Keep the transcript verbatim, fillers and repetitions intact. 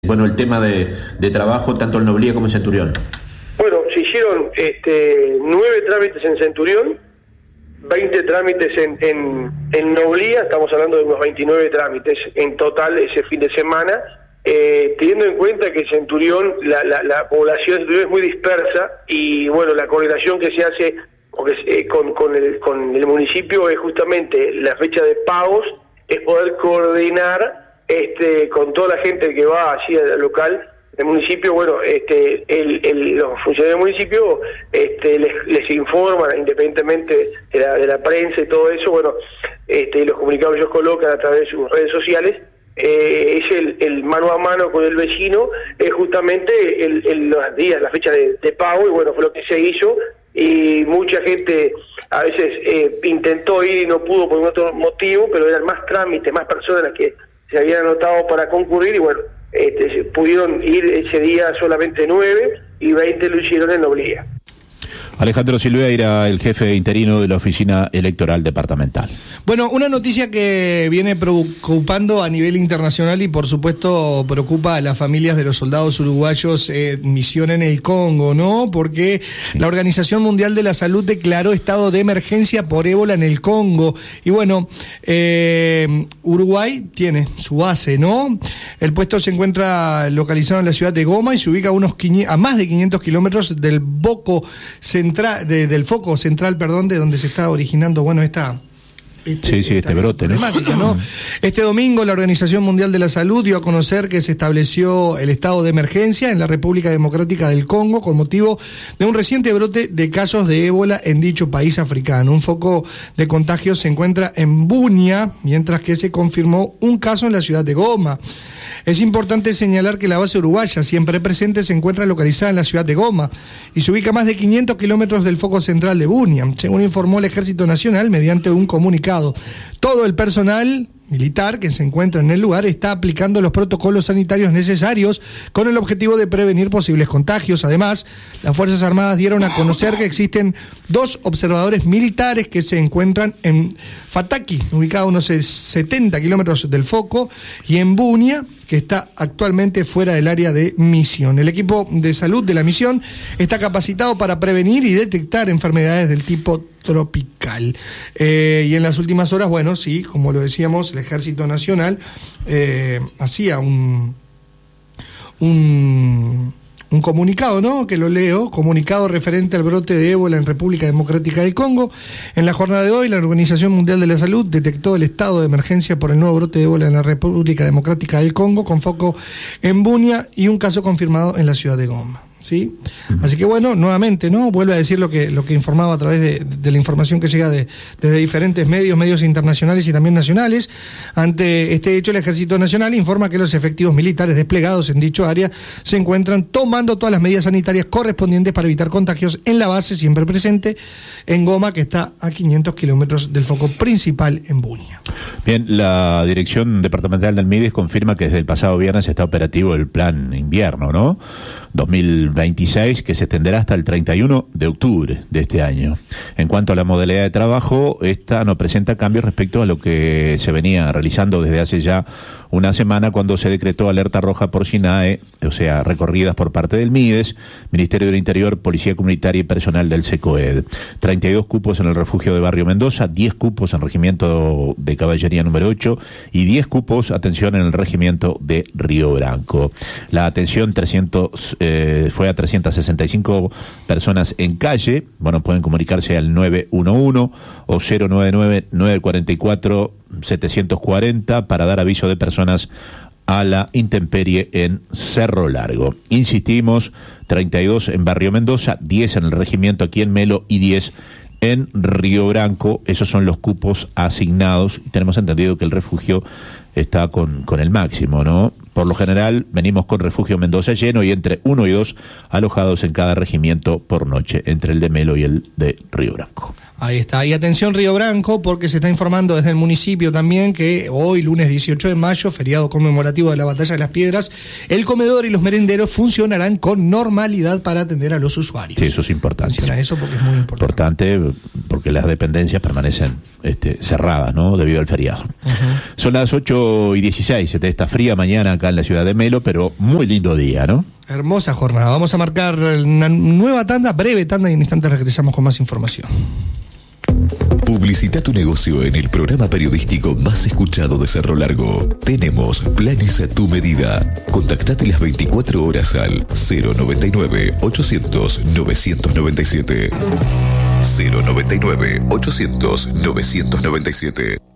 Bueno, el tema de, de trabajo tanto en Noblía como en Centurión. Bueno, se hicieron este, nueve trámites en Centurión, veinte trámites en, en, en Noblía, estamos hablando de unos veintinueve trámites en total ese fin de semana, eh, teniendo en cuenta que Centurión, la, la, la población de Centurión es muy dispersa y bueno, la coordinación que se hace eh, con, con, el, con el municipio es justamente la fecha de pagos, es poder coordinar este con toda la gente que va allí al local del municipio. Bueno, este el, el, los funcionarios del municipio este les, les informan independientemente de la, de la prensa y todo eso, bueno, este los comunicados que ellos colocan a través de sus redes sociales, eh, es el, el mano a mano con el vecino, es justamente el, el, los días, la fecha de, de pago, y bueno, fue lo que se hizo, y mucha gente a veces eh, intentó ir y no pudo por un otro motivo, pero eran más trámites, más personas las que se habían anotado para concurrir, y bueno, este, pudieron ir ese día solamente nueve y veinte lo hicieron en Noblía. Alejandro Silveira, el jefe interino de la Oficina Electoral Departamental. Bueno, una noticia que viene preocupando a nivel internacional y por supuesto preocupa a las familias de los soldados uruguayos en misión en el Congo, ¿no? Porque sí. La Organización Mundial de la Salud declaró estado de emergencia por ébola en el Congo. Y bueno, eh, Uruguay tiene su base, ¿no? El puesto se encuentra localizado en la ciudad de Goma y se ubica a, unos a más de quinientos kilómetros del Boco central, de, del foco central, perdón, de donde se está originando, bueno, esta... Este, sí, sí, este brote, ¿no? ¿no? Este domingo la Organización Mundial de la Salud dio a conocer que se estableció el estado de emergencia en la República Democrática del Congo con motivo de un reciente brote de casos de ébola en dicho país africano. Un foco de contagio se encuentra en Bunia, mientras que se confirmó un caso en la ciudad de Goma. Es importante señalar que la base uruguaya, siempre presente, se encuentra localizada en la ciudad de Goma y se ubica a más de quinientos kilómetros del foco central de Bunia, según informó el Ejército Nacional mediante un comunicado. Todo el personal militar que se encuentra en el lugar está aplicando los protocolos sanitarios necesarios con el objetivo de prevenir posibles contagios. Además, las Fuerzas Armadas dieron a conocer que existen dos observadores militares que se encuentran en Fataki, ubicado a unos setenta kilómetros del foco, y en Bunia, que está actualmente fuera del área de misión. El equipo de salud de la misión está capacitado para prevenir y detectar enfermedades del tipo tropical. Eh, y en las últimas horas, bueno, sí, como lo decíamos, el Ejército Nacional eh, hacía un, un, un comunicado, ¿no?, que lo leo, comunicado referente al brote de ébola en República Democrática del Congo. En la jornada de hoy, la Organización Mundial de la Salud detectó el estado de emergencia por el nuevo brote de ébola en la República Democrática del Congo, con foco en Bunia y un caso confirmado en la ciudad de Goma. ¿Sí? Uh-huh. Así que bueno, nuevamente, ¿no?, vuelve a decir lo que lo que informaba a través de, de la información que llega de, desde diferentes medios, medios internacionales y también nacionales. Ante este hecho, el Ejército Nacional informa que los efectivos militares desplegados en dicho área se encuentran tomando todas las medidas sanitarias correspondientes para evitar contagios en la base siempre presente en Goma, que está a quinientos kilómetros del foco principal en Bunia. Bien, la Dirección Departamental del MIDES confirma que desde el pasado viernes está operativo el plan invierno, ¿no?, dos mil veintiséis, que se extenderá hasta el treinta y uno de octubre de este año. En cuanto a la modalidad de trabajo, esta no presenta cambios respecto a lo que se venía realizando desde hace ya una semana, cuando se decretó alerta roja por SINAE, o sea, recorridas por parte del MIDES, Ministerio del Interior, Policía Comunitaria y personal del SECOED. treinta y dos cupos en el refugio de Barrio Mendoza, diez cupos en el Regimiento de Caballería número ocho y diez cupos, atención, en el Regimiento de Río Branco. La atención trescientos, eh, fue a trescientas sesenta y cinco personas en calle. Bueno, pueden comunicarse al nueve uno uno o cero nueve nueve, nueve cuatro cuatro, setecientos cuarenta para dar aviso de personas a la intemperie en Cerro Largo. Insistimos, treinta y dos en Barrio Mendoza, diez en el Regimiento aquí en Melo y diez en Río Branco. Esos son los cupos asignados. Tenemos entendido que el refugio está con, con el máximo, ¿no? Por lo general venimos con Refugio Mendoza lleno y entre uno y dos alojados en cada regimiento por noche, entre el de Melo y el de Río Branco. Ahí está. Y atención Río Branco, porque se está informando desde el municipio también que hoy, lunes dieciocho de mayo, feriado conmemorativo de la Batalla de las Piedras, el comedor y los merenderos funcionarán con normalidad para atender a los usuarios. Sí, eso es importante. Funciona eso porque es muy importante. Importante porque las dependencias permanecen este, cerradas, ¿no?, debido al feriado. Uh-huh. Son las ocho y dieciséis de esta fría mañana acá acá en la ciudad de Melo, pero muy lindo día, ¿no? Hermosa jornada. Vamos a marcar una nueva tanda, breve tanda, y en instantes regresamos con más información. Publicita tu negocio en el programa periodístico más escuchado de Cerro Largo. Tenemos planes a tu medida. Contactate las veinticuatro horas al cero noventa y nueve, ochocientos, novecientos noventa y siete. cero noventa y nueve, ochocientos, novecientos noventa y siete.